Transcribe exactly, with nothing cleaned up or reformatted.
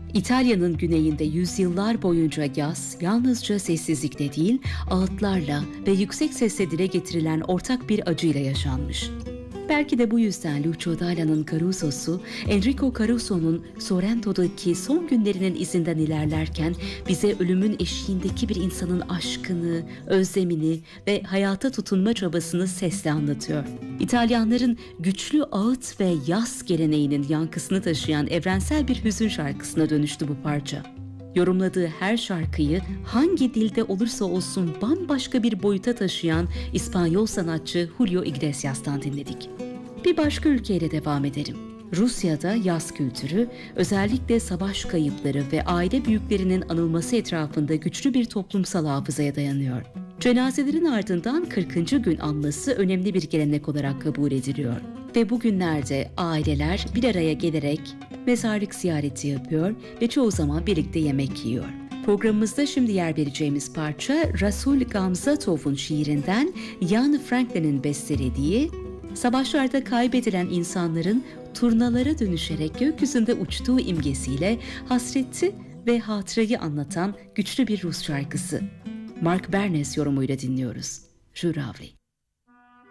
İtalya'nın güneyinde yüzyıllar boyunca yaz yalnızca sessizlikle değil, ağıtlarla ve yüksek sesle dile getirilen ortak bir acıyla yaşanmış. Belki de bu yüzden Lucio Dalla'nın Caruso'su, Enrico Caruso'nun Sorrento'daki son günlerinin izinden ilerlerken bize ölümün eşiğindeki bir insanın aşkını, özlemini ve hayata tutunma çabasını sesle anlatıyor. İtalyanların güçlü ağıt ve yas geleneğinin yankısını taşıyan evrensel bir hüzün şarkısına dönüştü bu parça. Yorumladığı her şarkıyı hangi dilde olursa olsun bambaşka bir boyuta taşıyan İspanyol sanatçı Julio Iglesias'tan dinledik. Bir başka ülkeyle devam edelim. Rusya'da yaz kültürü, özellikle savaş kayıpları ve aile büyüklerinin anılması etrafında güçlü bir toplumsal hafızaya dayanıyor. Cenazelerin ardından kırkıncı gün anması önemli bir gelenek olarak kabul ediliyor. Ve bugünlerde aileler bir araya gelerek mezarlık ziyareti yapıyor ve çoğu zaman birlikte yemek yiyor. Programımızda şimdi yer vereceğimiz parça Rasul Gamzatov'un şiirinden Jan Franklin'in bestelediği, savaşlarda kaybedilen insanların turnalara dönüşerek gökyüzünde uçtuğu imgesiyle hasreti ve hatırayı anlatan güçlü bir Rus şarkısı. Mark Bernes yorumuyla dinliyoruz. Jуравли.